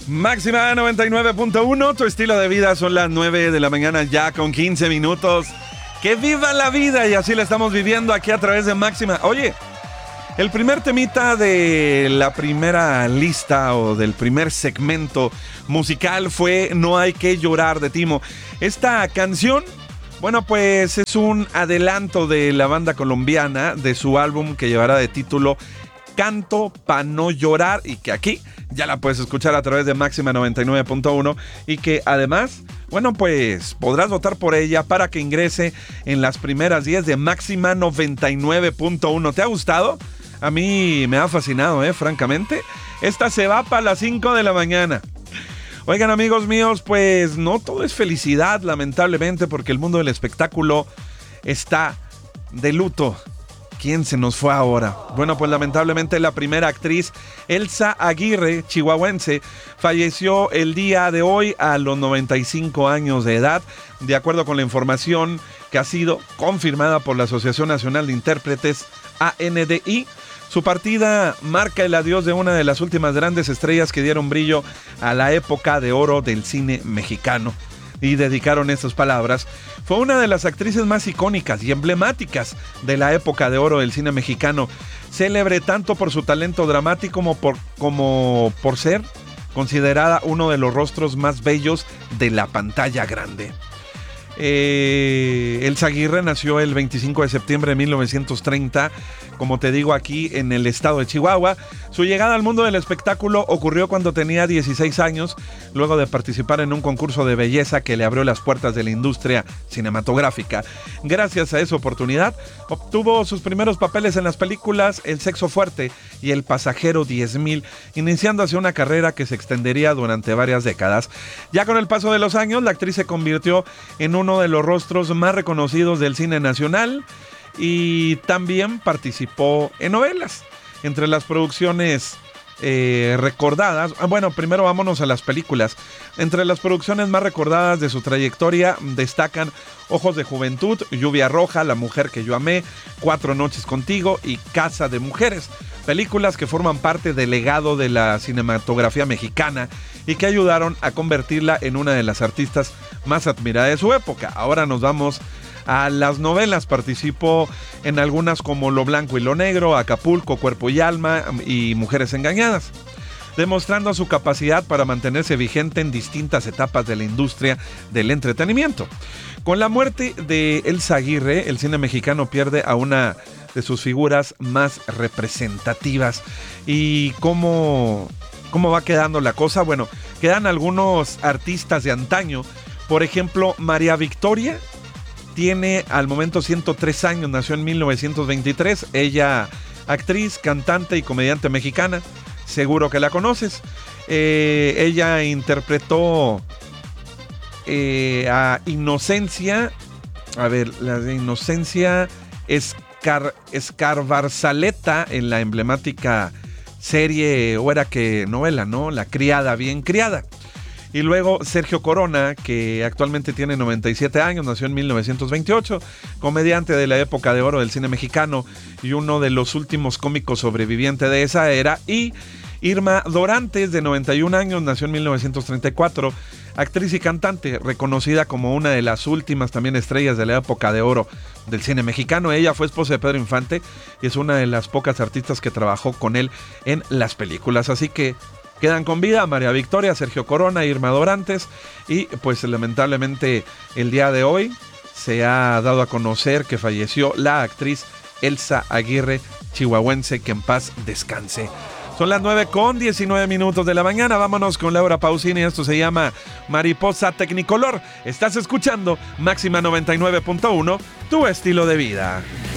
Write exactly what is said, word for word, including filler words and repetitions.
Máxima noventa y nueve punto uno, tu estilo de vida. Son las nueve de la mañana ya con quince minutos. ¡Que viva la vida! Y así la estamos viviendo aquí a través de Máxima. Oye, el primer temita de la primera lista o del primer segmento musical fue No hay que llorar de Timo. Esta canción, bueno, pues es un adelanto de la banda colombiana de su álbum que llevará de título Canto pa' no llorar, y que aquí ya la puedes escuchar a través de Máxima noventa y nueve punto uno, y que además, bueno, pues podrás votar por ella para que ingrese en las primeras diez de Máxima noventa y nueve punto uno. ¿Te ha gustado? A mí me ha fascinado, eh, francamente. Esta se va para las cinco de la mañana. Oigan, amigos míos, pues no todo es felicidad, lamentablemente, porque el mundo del espectáculo está de luto. ¿Quién se nos fue ahora? Bueno, pues lamentablemente la primera actriz, Elsa Aguirre, chihuahuense, falleció el día de hoy a los noventa y cinco años de edad, de acuerdo con la información que ha sido confirmada por la Asociación Nacional de Intérpretes, A N D I. Su partida marca el adiós de una de las últimas grandes estrellas que dieron brillo a la época de oro del cine mexicano. Y dedicaron estas palabras. Fue una de las actrices más icónicas y emblemáticas de la época de oro del cine mexicano, célebre tanto por su talento dramático como por, como por ser considerada uno de los rostros más bellos de la pantalla grande. Eh, Elsa Aguirre nació el veinticinco de septiembre de mil novecientos treinta, como te digo, aquí en el estado de Chihuahua. Su llegada al mundo del espectáculo ocurrió cuando tenía dieciséis años, luego de participar en un concurso de belleza que le abrió las puertas de la industria cinematográfica. Gracias a esa oportunidad, obtuvo sus primeros papeles en las películas El Sexo Fuerte y El Pasajero diez mil, iniciando así una carrera que se extendería durante varias décadas. Ya con el paso de los años, la actriz se convirtió en uno de los rostros más reconocidos del cine nacional y también participó en novelas. Entre las producciones eh, recordadas, bueno, primero vámonos a las películas. Entre las producciones más recordadas de su trayectoria destacan Ojos de Juventud, Lluvia Roja, La Mujer que Yo Amé, Cuatro Noches Contigo y Casa de Mujeres. Películas que forman parte del legado de la cinematografía mexicana y que ayudaron a convertirla en una de las artistas más admiradas de su época. Ahora nos vamos a las novelas. Participó en algunas como Lo Blanco y Lo Negro, Acapulco, Cuerpo y Alma y Mujeres Engañadas, demostrando su capacidad para mantenerse vigente en distintas etapas de la industria del entretenimiento. Con la muerte de Elsa Aguirre, el cine mexicano pierde a una de sus figuras más representativas. ¿Y cómo, cómo va quedando la cosa? Bueno, quedan algunos artistas de antaño. Por ejemplo, María Victoria tiene al momento ciento tres años, nació en mil novecientos veintitrés. Ella, actriz, cantante y comediante mexicana. Seguro que la conoces. Eh, ella interpretó eh, a Inocencia. A ver, la de Inocencia Escar, Escarbarzaleta en la emblemática serie, o era que novela, ¿no? La Criada Bien Criada. Y luego Sergio Corona, que actualmente tiene noventa y siete años, nació en mil novecientos veintiocho, comediante de la época de oro del cine mexicano y uno de los últimos cómicos sobrevivientes de esa era. Y Irma Dorantes, de noventa y un años, nació en mil novecientos treinta y cuatro, actriz y cantante, reconocida como una de las últimas también estrellas de la época de oro del cine mexicano. Ella fue esposa de Pedro Infante y es una de las pocas artistas que trabajó con él en las películas. Así que quedan con vida María Victoria, Sergio Corona, Irma Dorantes, y pues lamentablemente el día de hoy se ha dado a conocer que falleció la actriz Elsa Aguirre, chihuahuense, que en paz descanse. Son las nueve con diecinueve minutos de la mañana. Vámonos con Laura Pausini. Esto se llama Mariposa Tecnicolor. Estás escuchando Máxima noventa y nueve punto uno, tu estilo de vida.